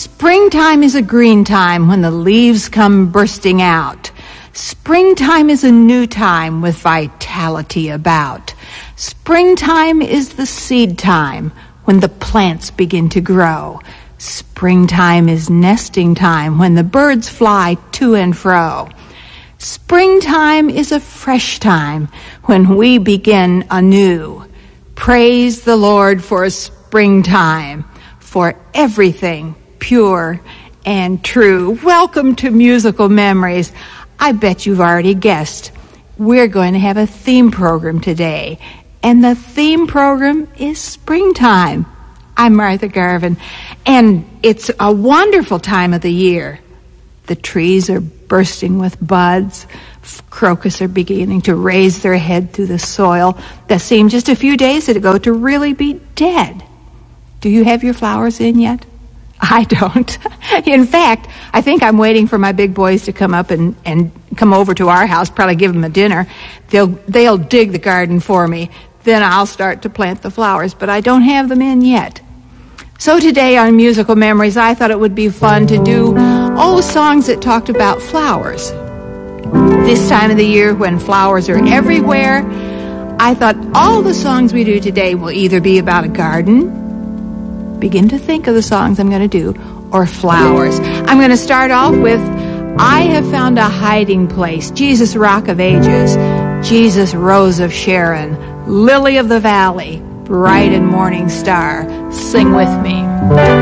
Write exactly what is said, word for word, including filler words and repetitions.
Springtime is a green time when the leaves come bursting out. Springtime is a new time with vitality about. Springtime is the seed time when the plants begin to grow. Springtime is nesting time when the birds fly to and fro. Springtime is a fresh time when we begin anew. Praise the Lord for springtime, for everything pure and true. Welcome to Musical Memories. I bet you've already guessed. We're going to have a theme program today, and the theme program is springtime. I'm Martha Garvin, and it's a wonderful time of the year. The trees are bursting with buds. Crocus are beginning to raise their head through the soil that seemed just a few days ago to really be dead. Do you have your flowers in yet? I don't. In fact, I think I'm waiting for my big boys to come up and, and come over to our house, probably give them a dinner. They'll, they'll dig the garden for me. Then I'll start to plant the flowers, but I don't have them in yet. So today on Musical Memories, I thought it would be fun to do all the songs that talked about flowers. This time of the year when flowers are everywhere, I thought all the songs we do today will either be about a garden, begin to think of the songs I'm going to do, or flowers. I'm going to start off with I Have Found a Hiding Place, Jesus Rock of Ages, Jesus Rose of Sharon, Lily of the Valley, Bright and Morning Star. Sing with me.